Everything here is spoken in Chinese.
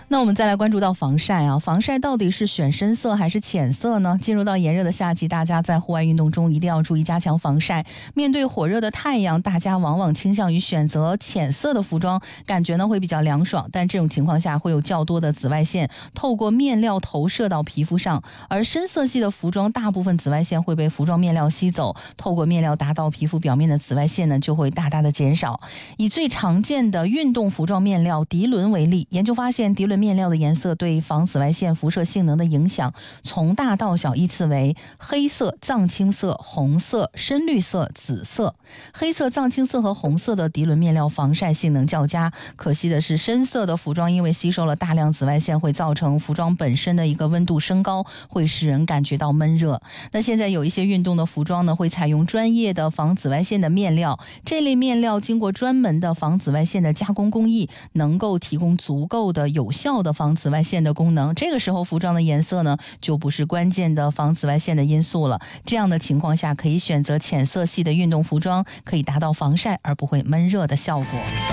那我们再来关注到防晒啊，防晒到底是选深色还是浅色呢？进入到炎热的夏季，大家在户外运动中一定要注意加强防晒。面对火热的太阳，大家往往倾向于选择浅色的服装，感觉呢会比较凉爽，但这种情况下会有较多的紫外线透过面料投射到皮肤上，而深色系的服装大部分紫外线会被服装面料吸走，透过面料达到皮肤表面的紫外线呢就会大大的减少。以最常见的运动服装面料涤纶为例，研究发现涤纶面料的颜色对防紫外线辐射性能的影响从大到小依次为黑色、藏青色、红色、深绿色、紫色。黑色、藏青色和红色的涤纶面料防晒性能较佳，可惜的是深色的服装因为吸收了大量紫外线，会造成服装本身的一个温度升高，会使人感觉到闷热。那现在有一些运动的服装呢，会采用专业的防紫外线的面料，这类面料经过专门的防紫外线的加工工艺，能够提供足够的有效的防紫外线的功能。这个时候服装的颜色呢就不是关键的防紫外线的因素了。这样的情况下可以选择浅色系的运动服装，可以达到防晒而不会闷热的效果。